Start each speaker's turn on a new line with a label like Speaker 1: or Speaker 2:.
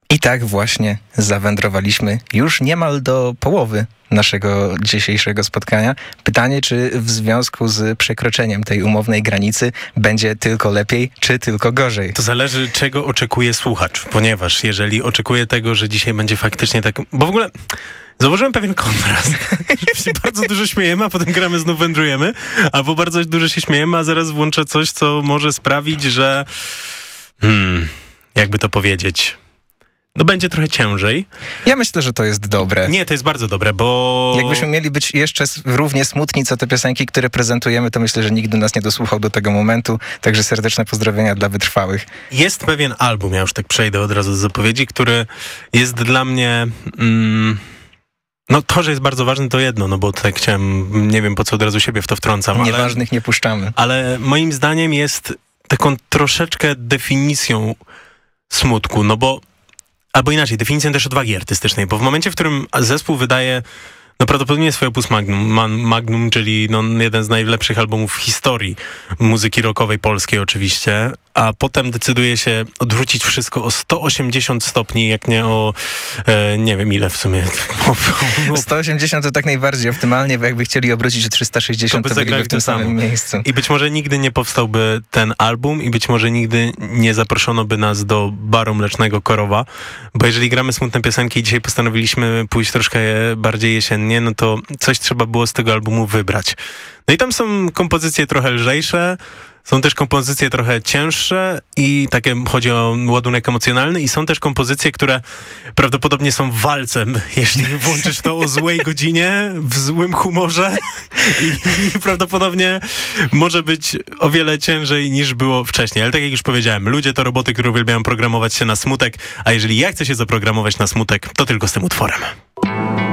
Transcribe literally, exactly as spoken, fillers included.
Speaker 1: I tak właśnie zawędrowaliśmy już niemal do połowy naszego dzisiejszego spotkania. Pytanie, czy w związku z przekroczeniem tej umownej granicy będzie tylko lepiej, czy tylko gorzej?
Speaker 2: To zależy, czego oczekuje słuchacz, ponieważ jeżeli oczekuje tego, że dzisiaj będzie faktycznie tak... Bo w ogóle zauważyłem pewien kontrast. Się bardzo dużo śmiejemy, a potem gramy, znów wędrujemy, albo bardzo dużo się śmiejemy, a zaraz włączę coś, co może sprawić, że... Hmm, jakby to powiedzieć... No będzie trochę ciężej.
Speaker 1: Ja myślę, że to jest dobre.
Speaker 2: Nie, to jest bardzo dobre, bo...
Speaker 1: Jakbyśmy mieli być jeszcze równie smutni, co te piosenki, które prezentujemy, to myślę, że nigdy nas nie dosłuchał do tego momentu. Także serdeczne pozdrowienia dla wytrwałych.
Speaker 2: Jest pewien album, ja już tak przejdę od razu z zapowiedzi, który jest dla mnie... Mm, no to, że jest bardzo ważny, to jedno, no bo tak chciałem, nie wiem po co od razu siebie w to wtrącam.
Speaker 1: Nieważnych
Speaker 2: ale,
Speaker 1: nie puszczamy.
Speaker 2: Ale moim zdaniem jest taką troszeczkę definicją smutku, no bo albo inaczej, definicją też odwagi artystycznej, bo w momencie, w którym zespół wydaje no prawdopodobnie swoje opus magnum, man, magnum, czyli no, jeden z najlepszych albumów w historii muzyki rockowej polskiej oczywiście, a potem decyduje się odwrócić wszystko o sto osiemdziesiąt stopni, jak nie o e, nie wiem ile w sumie.
Speaker 1: sto osiemdziesiąt to tak najbardziej optymalnie, bo jakby chcieli obrócić o trzysta sześćdziesiąt, to, to byliby w tym samym samo. miejscu.
Speaker 2: I być może nigdy nie powstałby ten album i być może nigdy nie zaproszono by nas do baru mlecznego Korowa, bo jeżeli gramy smutne piosenki i dzisiaj postanowiliśmy pójść troszkę bardziej jesiennie, no to coś trzeba było z tego albumu wybrać. No i tam są kompozycje trochę lżejsze, są też kompozycje trochę cięższe i takie chodzi o ładunek emocjonalny i są też kompozycje, które prawdopodobnie są walcem, jeśli włączysz to o złej godzinie, w złym humorze i, i prawdopodobnie może być o wiele ciężej niż było wcześniej. Ale tak jak już powiedziałem, ludzie to roboty, które uwielbiają programować się na smutek, a jeżeli ja chcę się zaprogramować na smutek, to tylko z tym utworem.